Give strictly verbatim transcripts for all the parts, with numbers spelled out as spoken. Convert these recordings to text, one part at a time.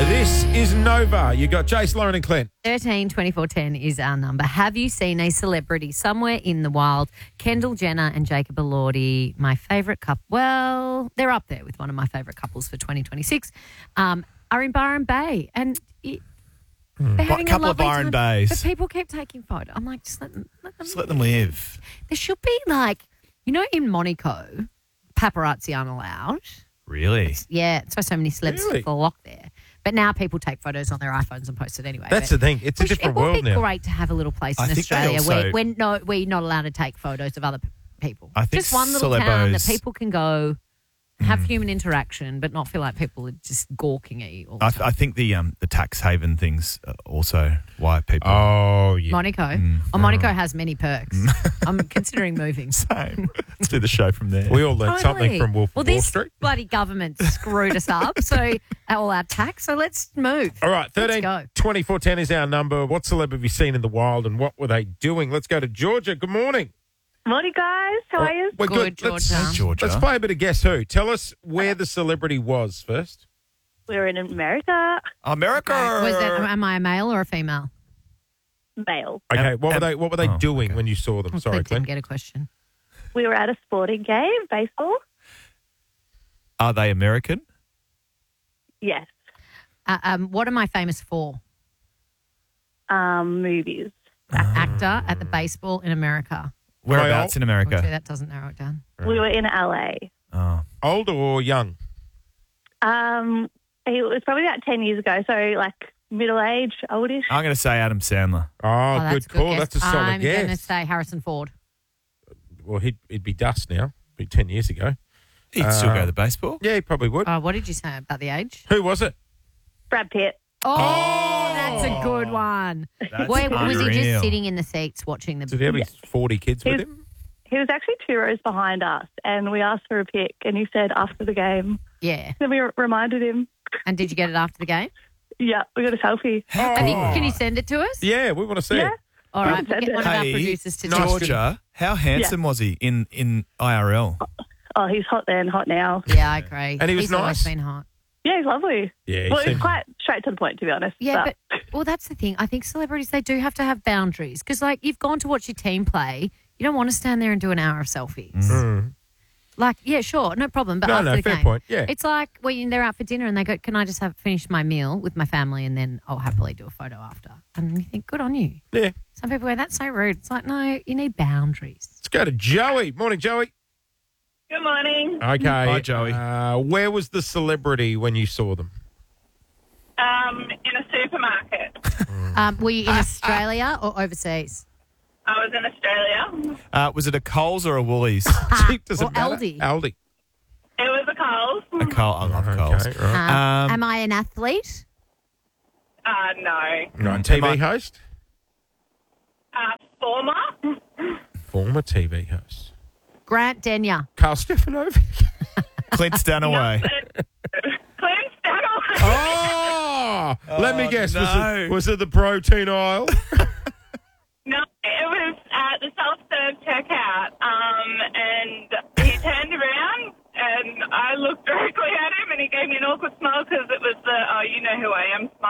This is Nova. You got Jace, Lauren and Clint. thirteen twenty-four ten is our number. Have you seen a celebrity somewhere in the wild? Kendall Jenner and Jacob Elordi, my favourite couple. Well, they're up there with one of my favourite couples for twenty twenty-six. Um, are in Byron Bay, and it, Mm. they're having A couple a of lovely Byron time. Bays. But people keep taking photos. I'm like, just let them, let them Just let them live. There should be like, you know, in Monaco, paparazzi aren't allowed. Really? Yeah, that's why so many celebs Really? flock there. But now people take photos on their iPhones and post it anyway. That's But the thing. It's a we should- different it would world be now. great to have a little place I in think they Australia also- where we're, no, we're not allowed to take photos of other p- people. I think Just one little town that celebos- people can go, have human interaction, but not feel like people are just gawking at you all the I, time. I think the um the tax haven things are also why people. Oh, yeah. Monaco. Oh, Monaco has many perks. I'm considering moving. Same. Let's do the show from there. We all learned something Totally. from Wolf Well, of Wall this Street. bloody government screwed us up, so all our tax. So let's move. All right, Let's thirteen go. twenty-four ten is our number. What celeb have you seen in the wild and what were they doing? Let's go to Georgia. Good morning. Morning, guys. How are you? We're Good, good. Let's, Georgia. Hey, Georgia. let's play a bit of Guess Who. Tell us where the celebrity was first. We're in America. America. Was that, am I a male or a female? Male. Okay, Um, what were um, they What were they oh, doing okay. when you saw them? Well, Sorry, Clint didn't Clint. get a question. We were at a sporting game, baseball. Are they American? Yes. Uh, um, what am I famous for? Um, movies. A- actor at the baseball in America. Whereabouts in Actually, America? that doesn't narrow it down. We were in L A. Oh. Old or young? Um, it was probably about ten years ago, so like middle age, oldish. I'm going to say Adam Sandler. Oh, Oh, good that's a call. guess. That's a solid I'm going to guess. say Harrison Ford. Well, he'd, he'd be dust now. Be ten years ago. He'd still Uh, go to the baseball. Yeah, he probably would. Oh, what did you say about the age? Who was it? Brad Pitt. Oh, that's a good one. That's Wait, was he unreal. just sitting in the seats watching the? Did he have his forty kids with He- him? He was actually two rows behind us, and we asked for a pic, and he said after the game. Yeah. Then we reminded him, And did you get it after the game? yeah, we got a selfie. Have you, can you send it to us? Yeah, we want to see Yeah. it. All right, we'll Send get it. one of our Hey, producers to nice do it. Georgia, how handsome was he in, in I R L? Oh, he's hot then, hot now. Yeah, I agree. And he was He's always nice? been hot. Yeah, he's lovely. Yeah, he Well, seemed- he's quite straight to the point, to be honest. Yeah, but well, that's the thing. I think celebrities they do have to have boundaries because, like, you've gone to watch your team play. You don't want to stand there and do an hour of selfies. Mm. Like, yeah, sure, no problem. But No, after no, the fair game, point, yeah. it's like when they're out for dinner and they go, "Can I just have finish my meal with my family and then I'll happily do a photo after?" And you think, "Good on you." Yeah. Some people go, "That's so rude." It's like, no, you need boundaries. Let's go to Joey. Morning, Joey. Good morning. Okay. Hi, Joey. Uh, where was the celebrity when you saw them? Um, in a supermarket. Um, were you in Australia or overseas? I was in Australia. Uh, was it a Coles or a Woolies? Cheap, does or it matter? Aldi. Aldi. It was a Coles. a Cole. I love Coles. Okay, right. Um, Um, am I an athlete? Uh, no. Right, T V Am I- host? Uh, former. Former T V host. Grant Denyer. Carl Stefanovic. Clint Stanaway. Clint Stanley. Oh! Let me Oh, guess. Was, no. it, was it the protein aisle? No, it was at the self-serve checkout. Um, and he turned around and I looked directly at him and he gave me an awkward smile because it was the, oh, you know who I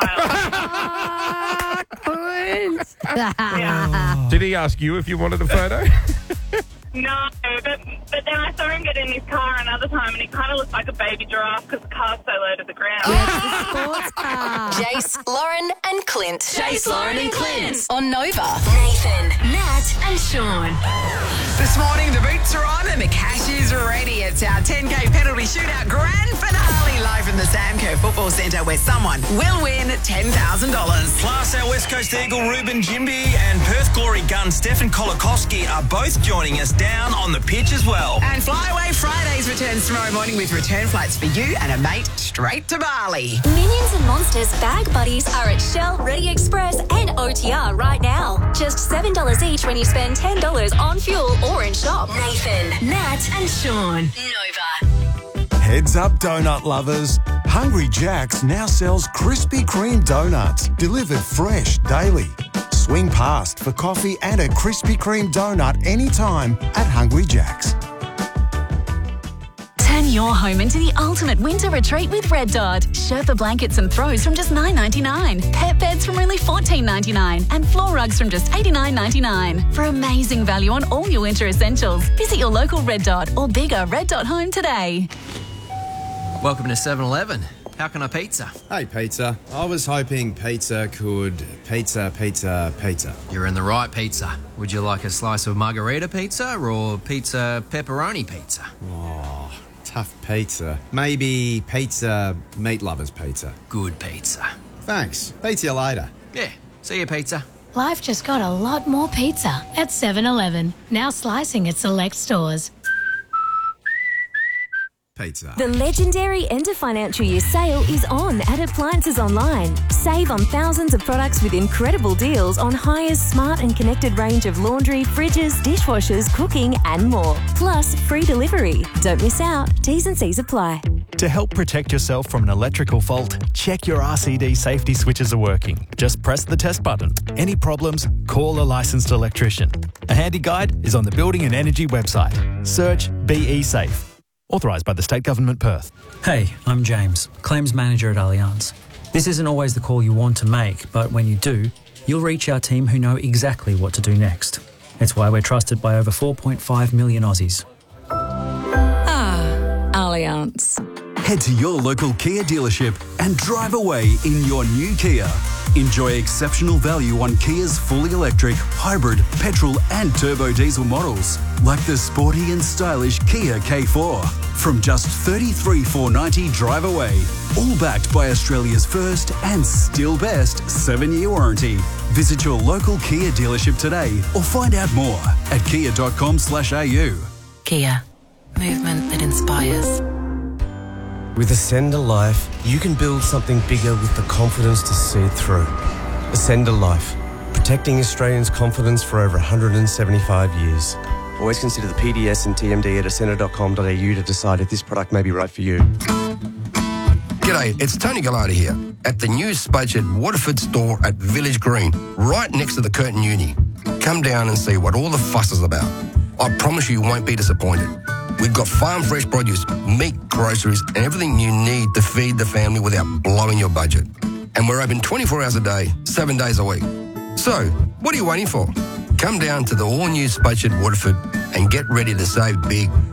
am smile. Ah, good. Did he ask you if you wanted a photo? No, but, but then I saw him get in his car another time and he kind of looked like a baby giraffe because the car's so low to the ground. Sports car. Jace, Lauren, and Clint. Jace, Lauren, and Clint on Nova. Nathan, Nat, and Sean. This morning, the boots are on and the cash is ready. It's our ten K penalty shootout grand finale live from the Samco Football Centre where someone will win ten thousand dollars. Plus, our West Coast Eagle Ruben Jimby and Perth Glory gun Stefan Kolakowski are both joining us down on the pitch as well. And Flyaway Fridays returns tomorrow morning with return flights for you and a mate straight to Bali. Minions and Monsters bag buddies are at Shell, Ready Express, and O T R right now. Just seven dollars each when you spend ten dollars on fuel or in shop. Nathan, Nat, and Sean. Nova. Heads up, donut lovers. Hungry Jack's now sells Krispy Kreme donuts, delivered fresh daily. Swing past for coffee and a Krispy Kreme donut anytime at Hungry Jack's. ten Turn your home into the ultimate winter retreat with Red Dot. Sherpa blankets and throws from just nine dollars ninety-nine. Pet beds from only fourteen dollars ninety-nine. And floor rugs from just eighty-nine dollars ninety-nine. For amazing value on all your winter essentials, visit your local Red Dot or bigger Red Dot Home today. Welcome to seven eleven. How can I pizza? Hey, pizza. I was hoping pizza could pizza, pizza, pizza. You're in the right pizza. Would you like a slice of margarita pizza or pizza pepperoni pizza? Oh, tough pizza. Maybe pizza meat lovers pizza. Good pizza. Thanks. Pizza you later. Yeah. See you, pizza. Life just got a lot more pizza at seven eleven. Now slicing at select stores. Pizza. The legendary end of financial year sale is on at Appliances Online. Save on thousands of products with incredible deals on Hire's smart and connected range of laundry, fridges, dishwashers, cooking and more. Plus free delivery. Don't miss out. T's and C's apply. To help protect yourself from an electrical fault, check your R C D safety switches are working. Just press the test button. Any problems, call a licensed electrician. A handy guide is on the Building and Energy website. Search B E Safe. Authorised by the State Government, Perth. Hey, I'm James, Claims Manager at Allianz. This isn't always the call you want to make, but when you do, you'll reach our team who know exactly what to do next. It's why we're trusted by over four point five million Aussies. Ah, Allianz. Head to your local Kia dealership and drive away in your new Kia. Enjoy exceptional value on Kia's fully electric, hybrid, petrol and turbo diesel models, like the sporty and stylish Kia K four. From just thirty-three thousand four hundred ninety dollars drive away, all backed by Australia's first and still best seven-year warranty. Visit your local Kia dealership today or find out more at kia dot com slash a u. Kia. Movement that inspires. With Ascender Life, you can build something bigger with the confidence to see it through. Ascender Life, protecting Australians' confidence for over one hundred seventy-five years. Always consider the P D S and T M D at ascender dot com dot a u to decide if this product may be right for you. G'day, it's Tony Gallardi here at the new Spudshed Waterford store at Village Green, right next to the Curtin Uni. Come down and see what all the fuss is about. I promise you won't be disappointed. We've got farm fresh produce, meat, groceries, and everything you need to feed the family without blowing your budget. And we're open twenty-four hours a day, seven days a week. So, what are you waiting for? Come down to the all-new Spudshed Waterford and get ready to save big